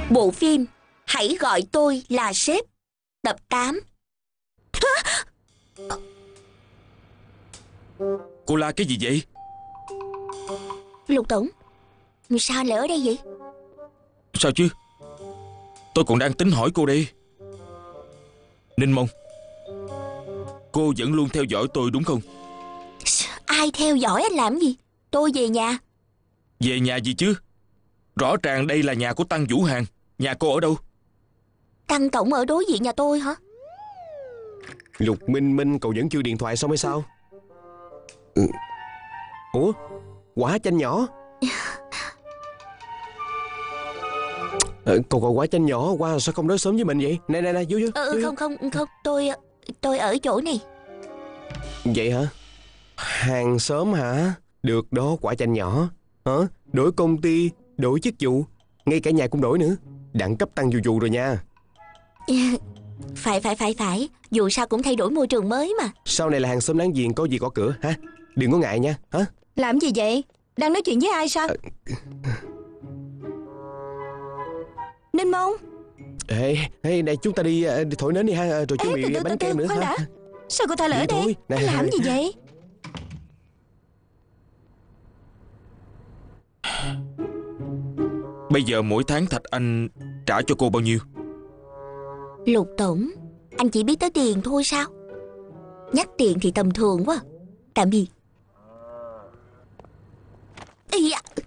Bộ phim Hãy gọi tôi là sếp, tập 8. Cô la cái gì vậy? Lục Tổng, sao lại ở đây vậy? Sao chứ? Tôi còn đang tính hỏi cô đây. Ninh Mông, cô vẫn luôn theo dõi tôi đúng không? Ai theo dõi anh làm gì? Tôi về nhà. Về nhà gì chứ? Rõ ràng đây là nhà của Tăng Vũ Hàn. Nhà cô ở đâu? Tăng tổng ở đối diện nhà tôi hả? Lục Minh Minh, cậu vẫn chưa điện thoại xong hay sao? Ủa, quả chanh nhỏ. Cậu gọi quả chanh nhỏ qua sao không nói sớm với mình vậy? Nè, vô. Không, tôi ở chỗ này. Vậy hả? Hàng xóm hả? Được đó, quả chanh nhỏ. Hả? Đổi công ty, đổi chức vụ, ngay cả nhà cũng đổi nữa. Đẳng cấp tăng vù rồi nha. Phải. Dù sao cũng thay đổi môi trường mới mà. Sau này là hàng xóm láng giềng, có gì có cửa hả? Đừng có ngại nha. Hả? Làm gì vậy? Đang nói chuyện với ai sao? Ninh Mông. Ê, này chúng ta đi thổi nến đi ha, rồi chuẩn bị bánh kem nữa khoan hả? đã. Sao cô ta lại ở đây? Thôi, này, Làm gì vậy? Bây giờ mỗi tháng Thạch Anh trả cho cô bao nhiêu? Lục Tổng, anh chỉ biết tới tiền thôi sao? Nhắc tiền thì tầm thường quá. Tạm biệt. Ý da.